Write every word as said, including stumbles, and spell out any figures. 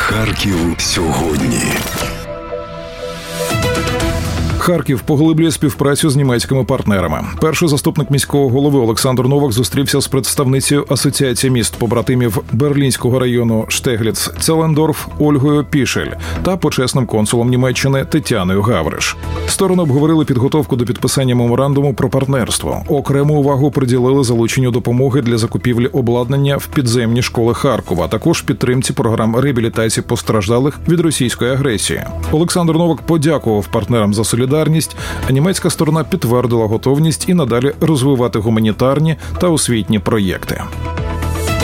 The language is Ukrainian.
Харків сьогодні. Харків поглиблює співпрацю з німецькими партнерами. Перший заступник міського голови Олександр Новак зустрівся з представницею Асоціації міст-побратимів Берлінського району Штегліц-Целендорф Ольгою Пішель та почесним консулом Німеччини Тетяною Гавриш. Сторони обговорили підготовку до підписання меморандуму про партнерство. Окрему увагу приділили залученню допомоги для закупівлі обладнання в підземні школи Харкова, а також підтримці програм реабілітації постраждалих від російської агресії. Олександр Новак подякував партнерам за солідарність, а німецька сторона підтвердила готовність і надалі розвивати гуманітарні та освітні проєкти.